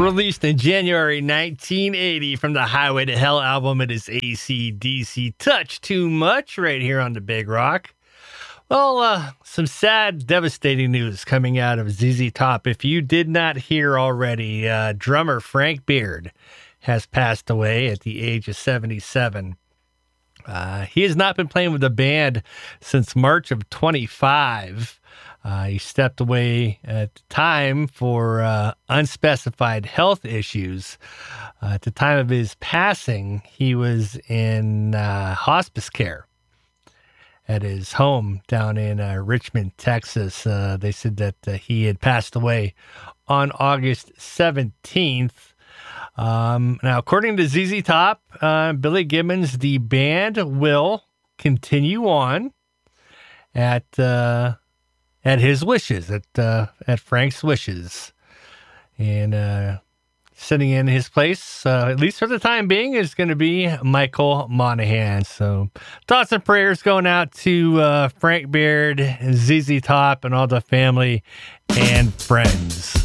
Released in January 1980 from the Highway to Hell album, it is AC/DC Touch Too Much right here on the Big Rock. Well, some sad, devastating news coming out of ZZ Top. If you did not hear already, drummer Frank Beard has passed away at the age of 77. He has not been playing with the band since March of 25. He stepped away at the time for unspecified health issues. At the time of his passing, he was in hospice care at his home down in Richmond, Texas. They said that he had passed away on August 17th. Now, according to ZZ Top, Billy Gibbons, the band will continue on at his wishes, at Frank's wishes. And sitting in his place, at least for the time being, is going to be Michael Monaghan. So thoughts and prayers going out to Frank Beard, ZZ Top, and all the family and friends.